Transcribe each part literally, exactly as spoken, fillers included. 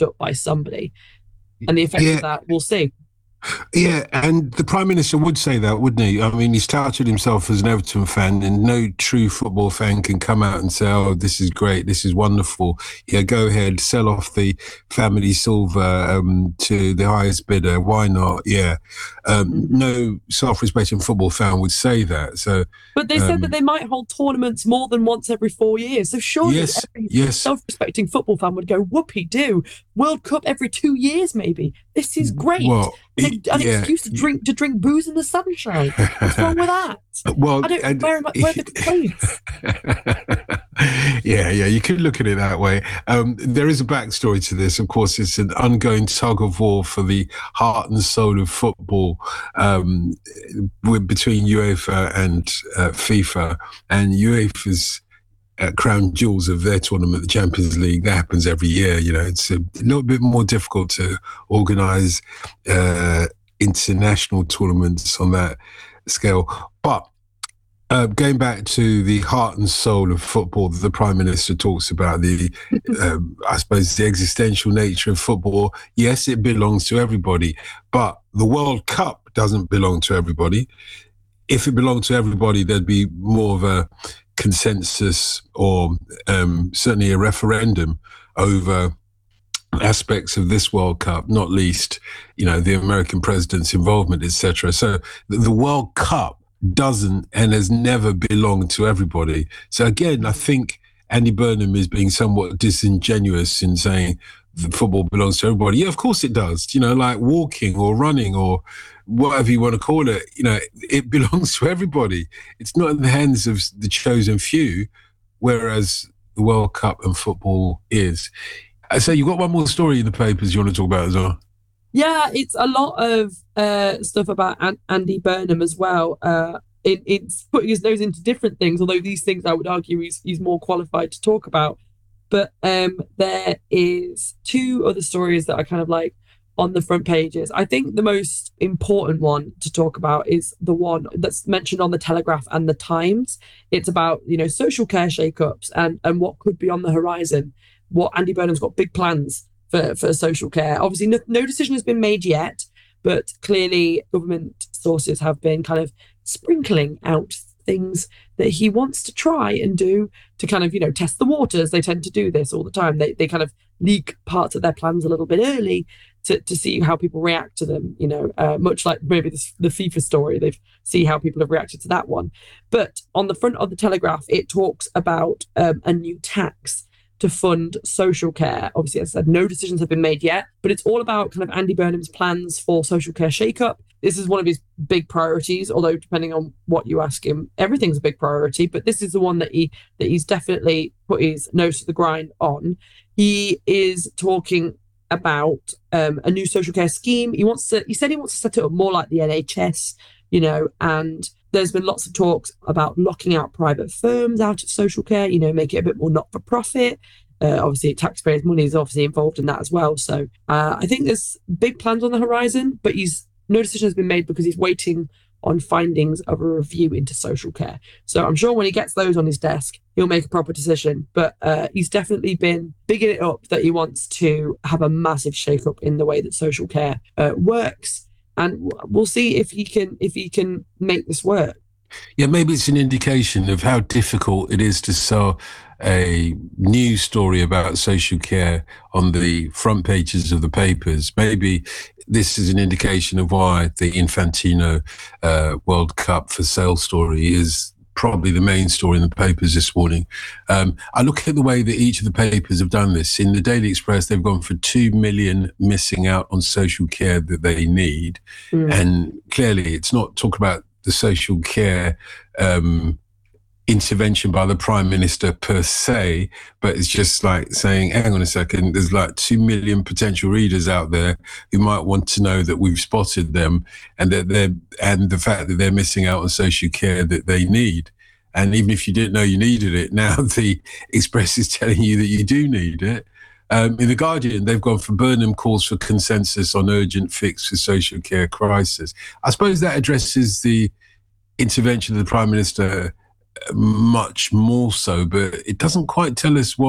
snapped up by somebody. And the effect Yeah. of that, we'll see. Yeah, and the Prime Minister would say that, wouldn't he? I mean, he's touted himself as an Everton fan, and no true football fan can come out and say, oh, this is great, this is wonderful. Yeah, go ahead, sell off the family silver um, to the highest bidder. Why not? Yeah. Um, Mm-hmm. No self-respecting football fan would say that. So, But they um, said that they might hold tournaments more than once every four years. So surely yes, every yes. self-respecting football fan would go, whoopee-doo, World Cup every two years maybe. This is great. Well, an, an yeah. excuse to drink to drink booze in the sunshine. What's wrong with that? Well, I don't. and, where, am I, where are the complaints? yeah, yeah, you could look at it that way. Um, there is a backstory to this. Of course, it's an ongoing tug of war for the heart and soul of football um, with, between UEFA and uh, FIFA. And UEFA's uh, crown jewels of their tournament, the Champions League, that happens every year. You know, it's a little bit more difficult to organise uh, international tournaments on that scale. But Uh, going back to the heart and soul of football that the Prime Minister talks about, the, um, I suppose, the existential nature of football. Yes, it belongs to everybody, but the World Cup doesn't belong to everybody. If it belonged to everybody, there'd be more of a consensus or um, certainly a referendum over aspects of this World Cup, not least, you know, the American president's involvement, et cetera. So the World Cup doesn't and has never belonged to everybody. So again, I think Andy Burnham is being somewhat disingenuous in saying that football belongs to everybody. Yeah, of course it does. You know, like walking or running or whatever you want to call it, you know, it belongs to everybody. It's not in the hands of the chosen few, whereas the World Cup and football is. So you've got one more story in the papers you want to talk about as well? Yeah, it's a lot of uh, stuff about An- Andy Burnham as well. Uh, it, it's putting his nose into different things, although these things I would argue he's, he's more qualified to talk about. But um, there is two other stories that are kind of like on the front pages. I think the most important one to talk about is the one that's mentioned on the Telegraph and the Times. It's about, you know, social care shake-ups and, and what could be on the horizon. What Andy Burnham's got big plans For, for social care. Obviously, no, no decision has been made yet, but clearly government sources have been kind of sprinkling out things that he wants to try and do to kind of, you know, test the waters. They tend to do this all the time. They they kind of leak parts of their plans a little bit early to, to see how people react to them, you know, uh, much like maybe this, the FIFA story. They see how people have reacted to that one. But on the front of the Telegraph, it talks about um, a new tax to fund social care. Obviously, as I said, no decisions have been made yet, but it's all about kind of Andy Burnham's plans for social care shake-up. This is one of his big priorities, although depending on what you ask him, everything's a big priority, but this is the one that he that he's definitely put his nose to the grind on. He is talking about um, a new social care scheme. He wants to, he said he wants to set it up more like the N H S, you know, and there's been lots of talks about locking out private firms out of social care, you know, make it a bit more not-for-profit. Uh, obviously, taxpayers' money is obviously involved in that as well. So uh, I think there's big plans on the horizon, but he's no decision has been made because he's waiting on findings of a review into social care. So I'm sure when he gets those on his desk, he'll make a proper decision. But uh, he's definitely been bigging it up that he wants to have a massive shake-up in the way that social care uh, works. And we'll see if he can if he can make this work. Yeah, maybe it's an indication of how difficult it is to sell a news story about social care on the front pages of the papers. Maybe this is an indication of why the Infantino uh, World Cup for sale story is probably the main story in the papers this morning. Um, I look at the way that each of the papers have done this. In the Daily Express, they've gone for two million missing out on social care that they need. Mm. And clearly it's not talk about the social care um, intervention by the Prime Minister per se, but it's just like saying, hang on a second, there's like two million potential readers out there who might want to know that we've spotted them and that they're, and the fact that they're missing out on social care that they need. And even if you didn't know you needed it, now the Express is telling you that you do need it. Um, in The Guardian, they've gone for Burnham calls for consensus on urgent fix for social care crisis. I suppose that addresses the intervention of the Prime Minister much more so, but it doesn't quite tell us what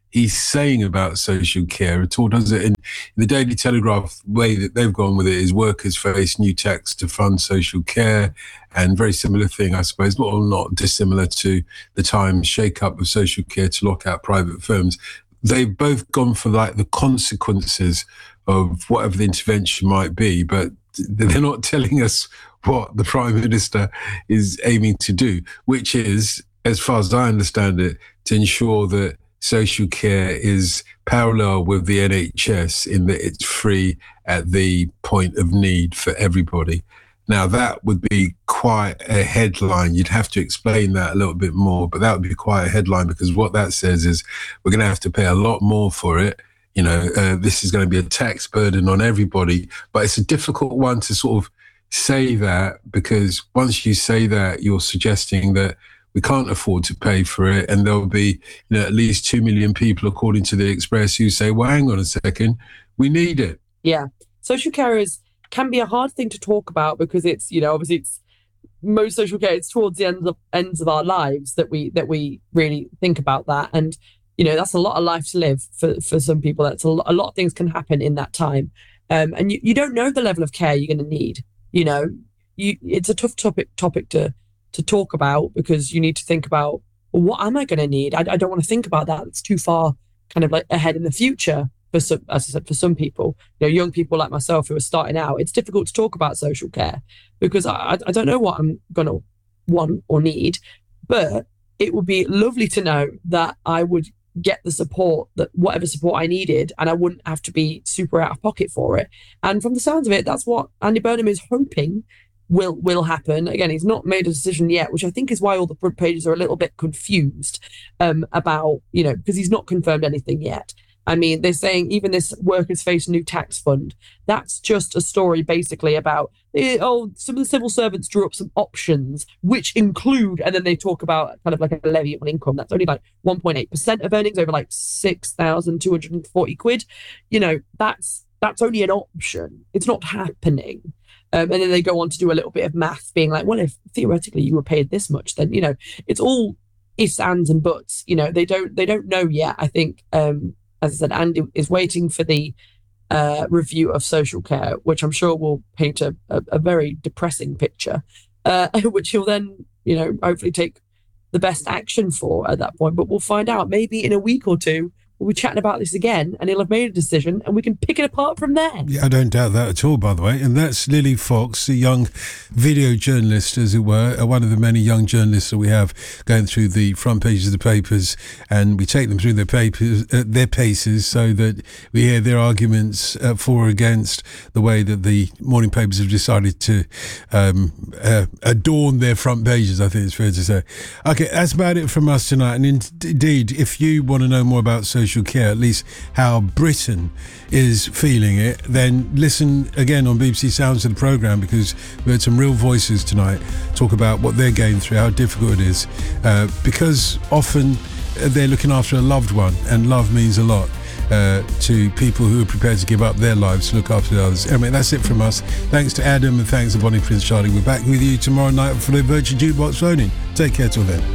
he's saying about social care at all, does it? In the Daily Telegraph, way that they've gone with it is workers face new tax to fund social care, and very similar thing, I suppose, but not dissimilar to the Times shake-up of social care to lock out private firms. They've both gone for like the consequences of whatever the intervention might be, but they're not telling us what the Prime Minister is aiming to do, which is, as far as I understand it, to ensure that social care is parallel with the N H S in that it's free at the point of need for everybody. Now, that would be quite a headline. You'd have to explain that a little bit more, but that would be quite a headline, because what that says is we're going to have to pay a lot more for it. You know, uh, this is going to be a tax burden on everybody, but it's a difficult one to sort of say that, because once you say that, you're suggesting that we can't afford to pay for it. And there'll be, you know, at least two million people, according to the Express, who say, well, hang on a second, we need it. Yeah. Social care is, can be a hard thing to talk about, because it's, you know, obviously it's most social care, it's towards the ends of ends of our lives that we that we really think about that. And, you know, that's a lot of life to live for, for some people. That's a lot, a lot of things can happen in that time. Um, and you, you don't know the level of care you're going to need. You know, you it's a tough topic topic to to talk about, because you need to think about, well, what am I going to need? I, I don't want to think about that. It's too far kind of like ahead in the future. For some, as I said, for some people, you know, young people like myself who are starting out, it's difficult to talk about social care, because I, I don't know what I'm going to want or need. But it would be lovely to know that I would get the support, that whatever support I needed, and I wouldn't have to be super out of pocket for it. And from the sounds of it, that's what Andy Burnham is hoping will will happen. Again, he's not made a decision yet, which I think is why all the front pages are a little bit confused um, about, you know, because he's not confirmed anything yet. I mean, they're saying even this workers face new tax fund. That's just a story basically about, oh, some of the civil servants drew up some options, which include, and then they talk about kind of like a levy on income. That's only like one point eight percent of earnings, over like six thousand two hundred forty quid. You know, that's that's only an option. It's not happening. Um, and then they go on to do a little bit of math, being like, well, if theoretically you were paid this much, then, you know, it's all ifs, ands and buts. You know, they don't they don't know yet. I think, um, as I said, Andy is waiting for the uh, review of social care, which I'm sure will paint a, a, a very depressing picture, uh, which he'll then, you know, hopefully take the best action for at that point. But we'll find out. Maybe in a week or two, we'll be chatting about this again, and he'll have made a decision, and we can pick it apart from there. Yeah, I don't doubt that at all, by the way. And that's Lily Fox, a young video journalist, as it were, one of the many young journalists that we have going through the front pages of the papers, and we take them through their papers, uh, their paces, so that we hear their arguments uh, for or against the way that the morning papers have decided to um, uh, adorn their front pages, I think it's fair to say. Okay, that's about it from us tonight. And indeed, if you want to know more about social care, at least how Britain is feeling it, then listen again on B B C Sounds of the programme, because we heard some real voices tonight talk about what they're going through, how difficult it is, uh, because often they're looking after a loved one, and love means a lot uh, to people who are prepared to give up their lives to look after others. Anyway, that's it from us. Thanks to Adam and thanks to Bonnie Prince Charlie. We're back with you tomorrow night for the Virgin Jukebox phoning. Take care till then.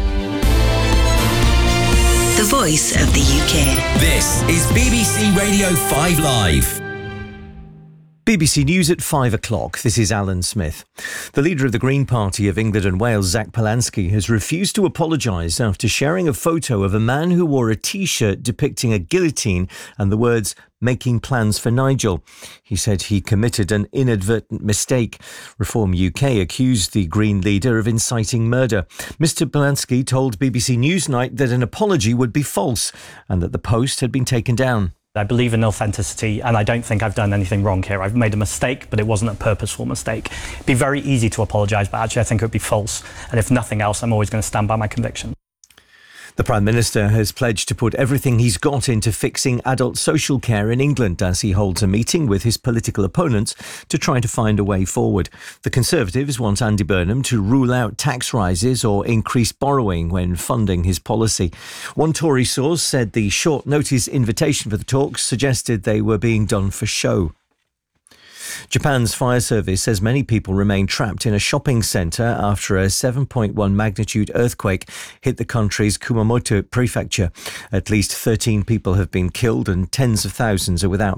The voice of the U K. This is B B C Radio five Live. B B C News at five o'clock. This is Alan Smith. The leader of the Green Party of England and Wales, Zach Polansky, has refused to apologise after sharing a photo of a man who wore a T-shirt depicting a guillotine and the words, "Making plans for Nigel." He said he committed an inadvertent mistake. Reform U K accused the Green leader of inciting murder. Mister Polansky told B B C Newsnight that an apology would be false and that the post had been taken down. I believe in authenticity, and I don't think I've done anything wrong here. I've made a mistake, but it wasn't a purposeful mistake. It'd be very easy to apologise, but actually I think it would be false. And if nothing else, I'm always going to stand by my conviction. The Prime Minister has pledged to put everything he's got into fixing adult social care in England as he holds a meeting with his political opponents to try to find a way forward. The Conservatives want Andy Burnham to rule out tax rises or increase borrowing when funding his policy. One Tory source said the short notice invitation for the talks suggested they were being done for show. Japan's fire service says many people remain trapped in a shopping centre after a seven point one magnitude earthquake hit the country's Kumamoto prefecture. At least thirteen people have been killed and tens of thousands are without